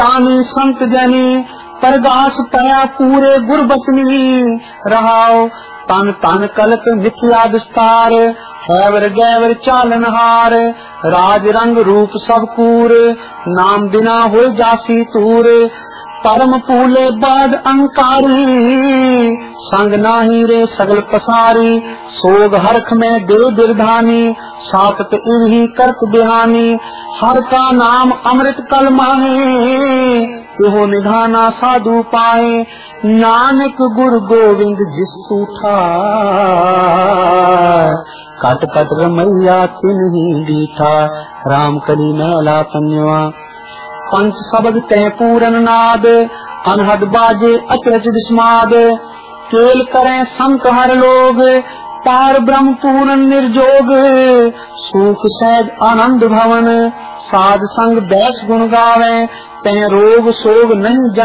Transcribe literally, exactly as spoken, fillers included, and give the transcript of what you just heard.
तानी संत जनी परगास पया पूरे गुरबचनी रहाओ। तन तन कलक मिथ्या विस्तार हैवर गैवर चालन हार। राज रंग रूप सब कूर नाम बिना हो जासी तूर। परम पूले बाद अंकारी संग नाही रे सगल पसारी। सोग हरख में दे बिरधानी सातत इन्हीं करत बिहानी। हर का नाम अमृत कल माहे हो निधाना साधु पाए। नानक गुरु गोविंद जिस उठा कट कट रमैया तिन ही दीठा। राम कली मैला तन्यवा पंच शब्द तय पूरन नाद। अनहद बाजे अचरज विस्माद केल करें संत हर लोग। पार ब्रह्म पूर्ण निर्जोग सुख सहज आनंद भवन। साध संग बैस गुण गावे तय रोग सोग नहीं